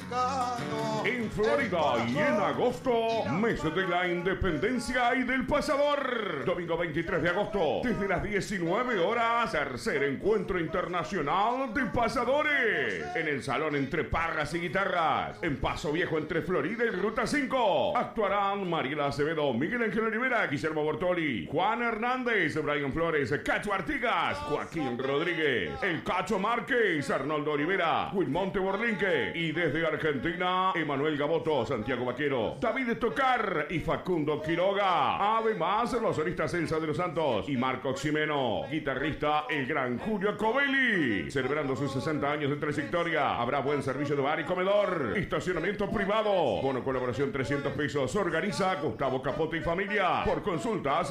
En Florida y en agosto, mes de la independencia y del pasador. Domingo 23 de agosto, desde las 19 horas, tercer encuentro internacional de pasadores. En el salón entre parras y guitarras. En Paso Viejo entre Florida y Ruta 5. Actuarán Mariela Acevedo, Miguel Ángel Rivera, Guillermo Bortoli, Juan Hernández, Brian Flores, Cacho Artigas, Joaquín Rodríguez, El Cacho Márquez, Arnoldo Olivera, Wilmonte Borlinque y desde Argentina, Emanuel Gaboto, Santiago Vaquero, David Tocar y Facundo Quiroga. Además, los solistas Elsa de los Santos y Marco Ximeno, guitarrista el gran Julio Covelli. Celebrando sus 60 años de trayectoria, habrá buen servicio de bar y comedor, estacionamiento privado, bono colaboración 300 pesos. Organiza Gustavo Capote y familia. Por consultas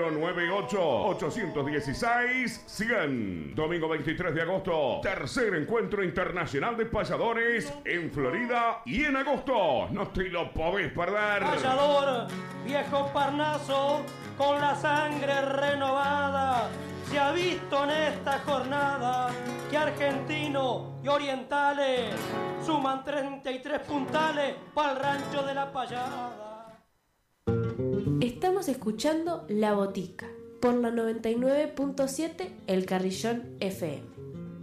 098-816-100. Domingo 23 de agosto, tercer encuentro internacional de payadores en Florida y en agosto. No te lo podés perder. Payador, viejo Parnaso, con la sangre renovada, se ha visto en esta jornada que argentinos y orientales suman 33 puntales para el rancho de la payada. Estamos escuchando La Botica por la 99.7 El Carrillón FM.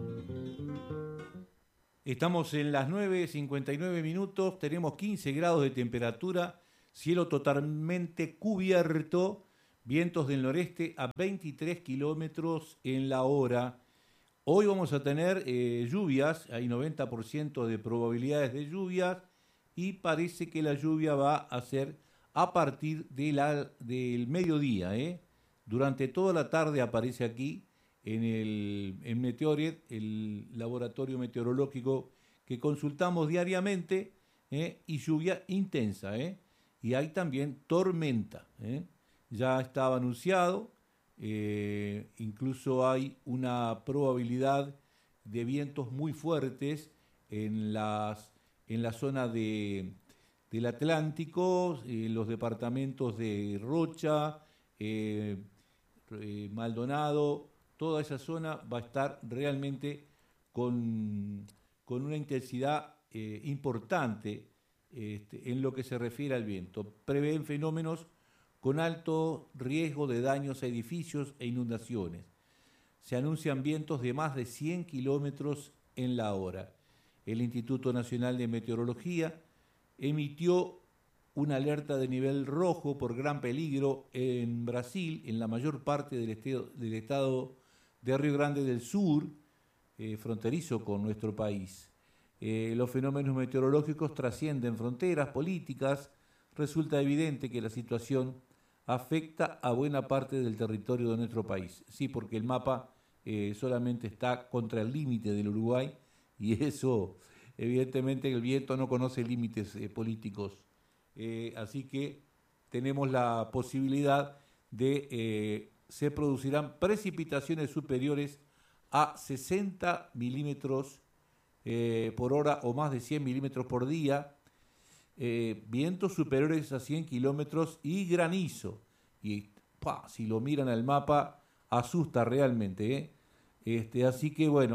Estamos en las 9:59 minutos, tenemos 15 grados de temperatura, cielo totalmente cubierto, vientos del noreste a 23 kilómetros en la hora. Hoy vamos a tener lluvias, hay 90% de probabilidades de lluvias y parece que la lluvia va a ser a partir del mediodía. Durante toda la tarde aparece aquí en Meteoret, el laboratorio meteorológico que consultamos diariamente, y lluvia intensa, y hay también tormenta. Ya estaba anunciado, incluso hay una probabilidad de vientos muy fuertes en la zona del Atlántico, los departamentos de Rocha, Maldonado. Toda esa zona va a estar realmente con una intensidad importante en lo que se refiere al viento. Prevén fenómenos con alto riesgo de daños a edificios e inundaciones. Se anuncian vientos de más de 100 kilómetros en la hora. El Instituto Nacional de Meteorología emitió una alerta de nivel rojo por gran peligro en Brasil, en la mayor parte del estado de Río Grande del Sur, fronterizo con nuestro país. Los fenómenos meteorológicos trascienden fronteras políticas. Resulta evidente que la situación afecta a buena parte del territorio de nuestro país. Sí, porque el mapa solamente está contra el límite del Uruguay y eso, evidentemente, el viento no conoce límites políticos. Así que tenemos la posibilidad de se producirán precipitaciones superiores a 60 milímetros por hora o más de 100 milímetros por día, vientos superiores a 100 kilómetros y granizo. Y si lo miran al mapa, asusta realmente. Así que bueno,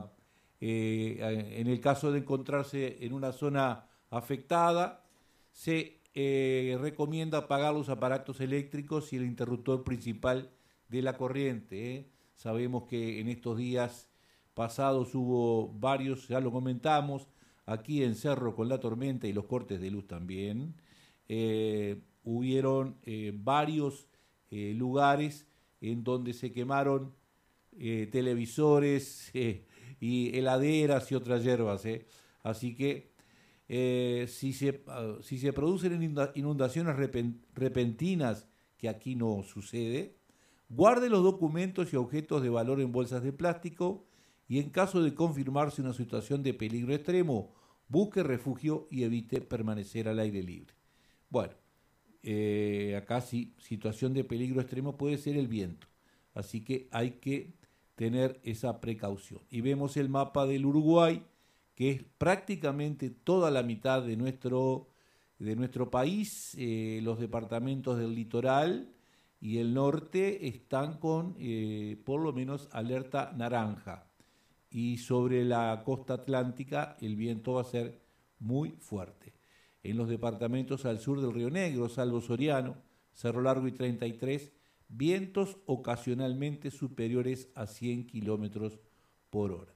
en el caso de encontrarse en una zona afectada, se recomienda apagar los aparatos eléctricos y el interruptor principal de la corriente. Sabemos que en estos días pasados hubo varios, ya lo comentamos, aquí en Cerro con la tormenta y los cortes de luz también. Hubieron varios lugares en donde se quemaron televisores y heladeras y otras hierbas. Así que si se producen inundaciones repentinas, que aquí no sucede, guarde los documentos y objetos de valor en bolsas de plástico y en caso de confirmarse una situación de peligro extremo, busque refugio y evite permanecer al aire libre. Bueno, acá sí, situación de peligro extremo puede ser el viento, así que hay que tener esa precaución. Y vemos el mapa del Uruguay, que es prácticamente toda la mitad de nuestro país. Los departamentos del litoral y el norte están con por lo menos alerta naranja. Y sobre la costa atlántica el viento va a ser muy fuerte. En los departamentos al sur del Río Negro, salvo Soriano, Cerro Largo y 33, vientos ocasionalmente superiores a 100 kilómetros por hora.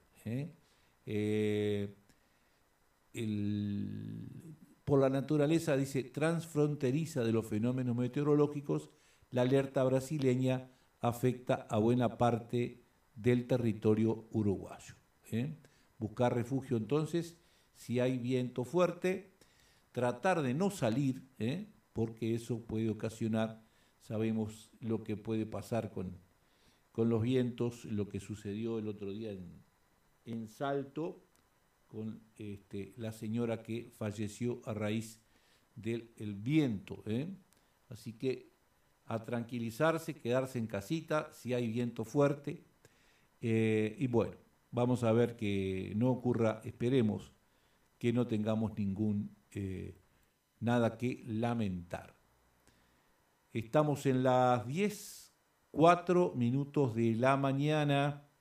Por la naturaleza, dice, transfronteriza de los fenómenos meteorológicos, la alerta brasileña afecta a buena parte del territorio uruguayo. Buscar refugio entonces, si hay viento fuerte, tratar de no salir, porque eso puede ocasionar, sabemos lo que puede pasar con los vientos, lo que sucedió el otro día en Salto, con la señora que falleció a raíz del viento. Así que a tranquilizarse, quedarse en casita si hay viento fuerte. Y bueno, vamos a ver que no ocurra, esperemos que no tengamos nada que lamentar. Estamos en las 10:04 de la mañana.